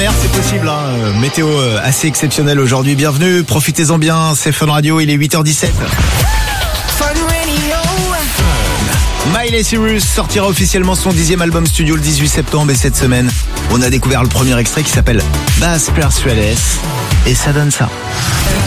mer, c'est possible. Météo assez exceptionnelle aujourd'hui. Bienvenue, profitez-en bien. C'est Fun Radio, il est 8h17. Miley Cyrus sortira officiellement son 10e album studio le 18 septembre et cette semaine, on a découvert le premier extrait qui s'appelle Bass Persuades et ça donne ça.